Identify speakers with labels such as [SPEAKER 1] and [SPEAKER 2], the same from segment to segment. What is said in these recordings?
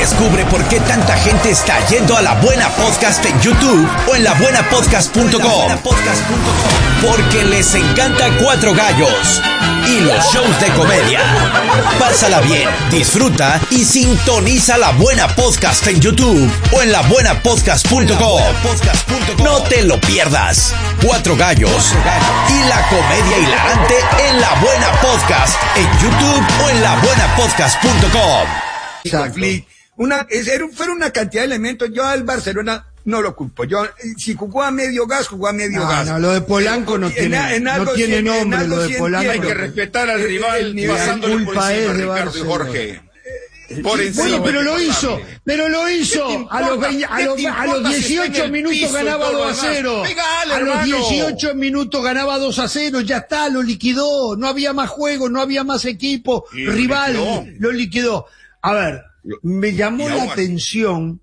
[SPEAKER 1] Descubre por qué tanta gente está yendo a La Buena Podcast en YouTube o en labuenapodcast.com. Porque les encanta Cuatro Gallos y los shows de comedia. Pásala bien, disfruta y sintoniza La Buena Podcast en YouTube o en labuenapodcast.com. No te lo pierdas. Cuatro Gallos y la comedia hilarante en La Buena Podcast en YouTube o en labuenapodcast.com.
[SPEAKER 2] Fueron una cantidad de elementos. Yo al Barcelona no lo culpo. Si jugó a medio gas, jugó a medio gas.
[SPEAKER 3] No, lo de Polanco no tiene nombre, lo de Polanco.
[SPEAKER 4] Hay que respetar al rival, pasándole por encima a Ricardo y Jorge. Por encima.
[SPEAKER 3] Bueno, pero lo hizo. A los 18 minutos ganaba 2-0. A los 18 minutos ganaba 2-0. Ya está, lo liquidó. No había más juego, no había más equipo. Rival lo liquidó. A ver, me llamó la atención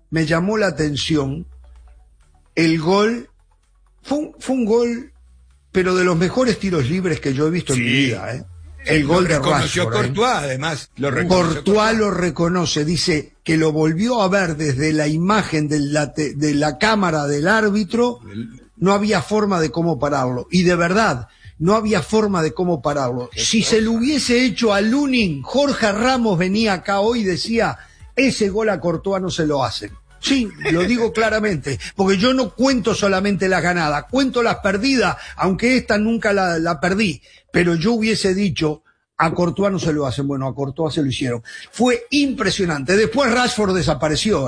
[SPEAKER 3] el gol. Fue un gol, pero de los mejores tiros libres que yo he visto en mi vida, El gol de Rashford.
[SPEAKER 2] Courtois, además.
[SPEAKER 3] Courtois lo reconoce, dice que lo volvió a ver desde la imagen de la cámara del árbitro, no había forma de cómo pararlo. Y de verdad, no había forma de cómo pararlo. Si se lo hubiese hecho a Lunin, Jorge Ramos venía acá hoy y decía, ese gol a Courtois no se lo hacen. Sí, lo digo claramente, porque yo no cuento solamente las ganadas, cuento las perdidas, aunque esta nunca la perdí, pero yo hubiese dicho, a Courtois no se lo hacen. Bueno, a Courtois se lo hicieron. Fue impresionante. Después Rashford desapareció,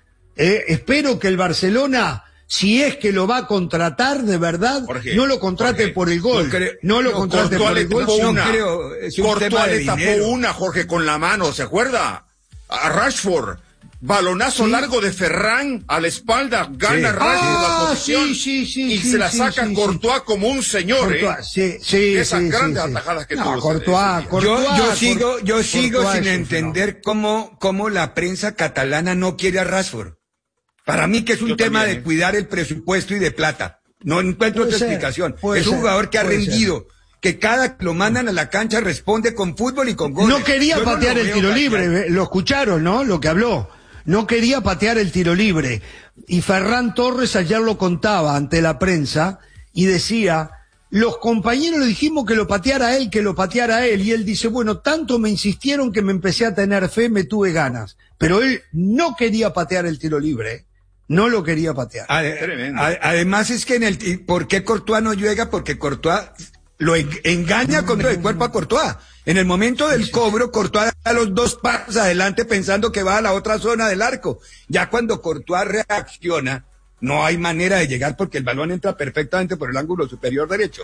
[SPEAKER 3] Espero que el Barcelona, si es que lo va a contratar de verdad, no lo contrate por el gol. No lo contrate por el gol.
[SPEAKER 4] Courtois le tapó una, Jorge, con la mano, ¿se acuerda? A Rashford. Balonazo largo de Ferran a la espalda, gana Rashford la posición y se la saca Courtois como un señor, esas grandes atajadas que tuvo.
[SPEAKER 3] Courtois.
[SPEAKER 2] Yo sigo sin entender cómo la prensa catalana no quiere a Rashford. Para mí que es un tema de cuidar el presupuesto y de plata. No encuentro otra explicación. Es un jugador que ha rendido. Que cada que lo mandan a la cancha responde con fútbol y con goles.
[SPEAKER 3] No quería patear el tiro libre, lo escucharon, ¿no? Lo que habló. No quería patear el tiro libre. Y Ferran Torres ayer lo contaba ante la prensa y decía, los compañeros le dijimos que lo pateara él. Y él dice, bueno, tanto me insistieron que me empecé a tener fe, me tuve ganas. Pero él no quería patear el tiro libre, No lo quería patear.
[SPEAKER 2] Además es que ¿por qué Courtois no llega? Porque Courtois lo engaña con el cuerpo a Courtois. En el momento del cobro, Courtois da los 2 pasos adelante pensando que va a la otra zona del arco. Ya cuando Courtois reacciona, no hay manera de llegar porque el balón entra perfectamente por el ángulo superior derecho.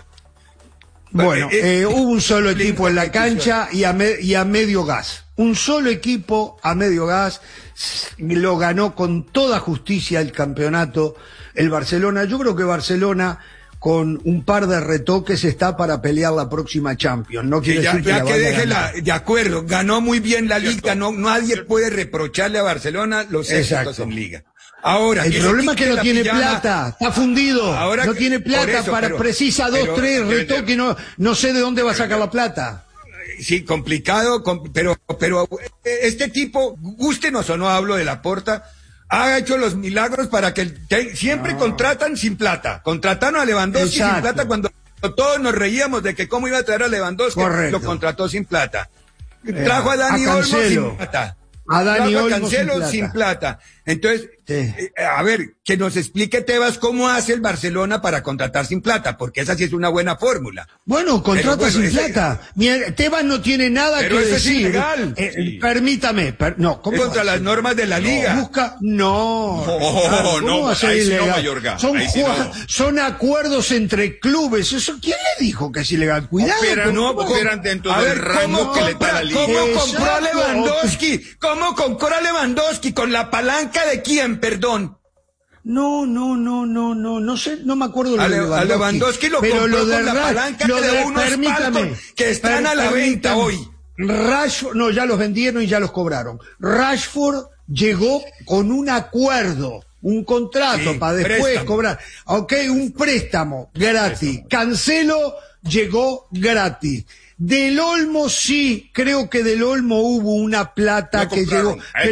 [SPEAKER 3] Bueno, hubo un solo equipo en la cancha y a medio gas. Un solo equipo a medio gas lo ganó con toda justicia el campeonato el Barcelona. Yo creo que Barcelona con un par de retoques está para pelear la próxima Champions. No quiere decir que
[SPEAKER 2] de acuerdo, ganó muy bien la Liga, nadie puede reprocharle a Barcelona los éxitos en Liga. Ahora,
[SPEAKER 3] el problema es que no tiene plata, está fundido, no tiene plata precisa 2, 3 retoques, no sé de dónde va a sacar la plata.
[SPEAKER 2] Sí, complicado, pero este tipo, gústenos o no, hablo de Laporta, ha hecho los milagros para que siempre contratan sin plata. Contrataron a Lewandowski sin plata cuando todos nos reíamos de que cómo iba a traer a Lewandowski. Lo contrató sin plata. Trajo a Dani Olmo sin plata.
[SPEAKER 3] Trajo
[SPEAKER 2] a Cancelo sin plata. Entonces, a ver, que nos explique Tebas cómo hace el Barcelona para contratar sin plata, porque esa sí es una buena fórmula.
[SPEAKER 3] Bueno, contrata sin plata. Tebas no tiene nada que decir.
[SPEAKER 2] Es ilegal.
[SPEAKER 3] Permítame, no. ¿Cómo
[SPEAKER 2] contra las normas de la Liga.
[SPEAKER 4] No,
[SPEAKER 3] va a ser ilegal?
[SPEAKER 4] No,
[SPEAKER 3] son acuerdos entre clubes. ¿Eso quién le dijo que es ilegal? Cuidado.
[SPEAKER 4] Operan dentro del rango que le da la Liga.
[SPEAKER 2] ¿Cómo compró a Lewandowski? ¿Con la palanca de quién, perdón?
[SPEAKER 3] No sé, no me acuerdo
[SPEAKER 2] a Lewandowski lo compró con la palanca de unos palcos que están a la venta hoy.
[SPEAKER 3] Rashford, ya los vendieron y ya los cobraron. Rashford llegó con un acuerdo, un contrato para después cobrar. Un préstamo gratis. Cancelo llegó gratis. Del Olmo creo que del Olmo hubo una plata que llegó.